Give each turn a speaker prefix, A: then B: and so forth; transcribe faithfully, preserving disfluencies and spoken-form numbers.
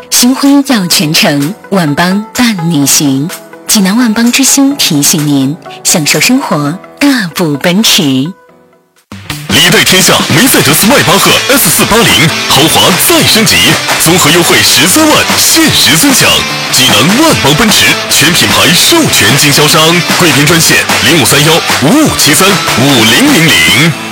A: 新婚要全程，万邦伴你行。济南万邦之星提醒您，享受生活，大步奔驰。
B: 礼待天下梅赛德斯迈巴赫 S 四八零豪华再升级，综合优惠十三万，限时尊享。济南万邦奔驰全品牌授权经销商，贵宾专线零五三幺五五七三五零零零。